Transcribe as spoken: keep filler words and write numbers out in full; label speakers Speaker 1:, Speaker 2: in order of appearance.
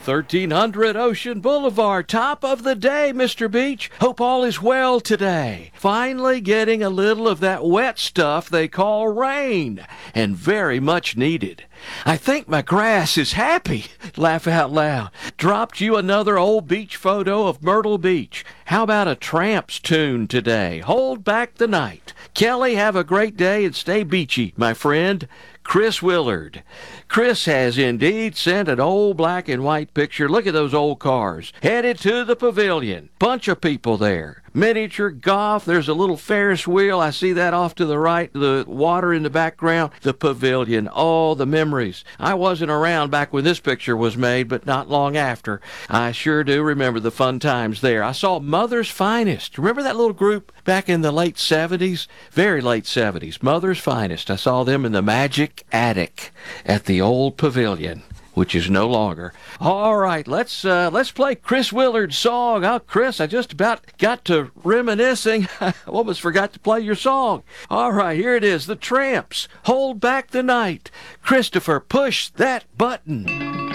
Speaker 1: thirteen hundred Ocean Boulevard. Top of the day, Mister Beach. Hope all is well today. Finally getting a little of that wet stuff they call rain, and very much needed. I think my grass is happy. Laugh out loud. Dropped you another old beach photo of Myrtle Beach. How about a Tramps tune today? Hold back the night. Kelly, have a great day and stay beachy, my friend. Chris Willard. Chris has indeed sent an old black and white picture. Look at those old cars. Headed to the pavilion. Bunch of people there. Miniature golf. There's a little Ferris wheel. I see that off to the right. The water in the background. The pavilion. Oh, the memories. I wasn't around back when this picture was made, but not long after. I sure do remember the fun times there. I saw Mother's Finest. Remember that little group back in the late seventies? Very late seventies. Mother's Finest. I saw them in the Magic Attic at the old pavilion, which is no longer. All right, let's uh, let's play Chris Willard's song. Oh, Chris, I just about got to reminiscing. I almost forgot to play your song. All right, here it is, The Tramps. Hold Back the Night. Christopher, push that button.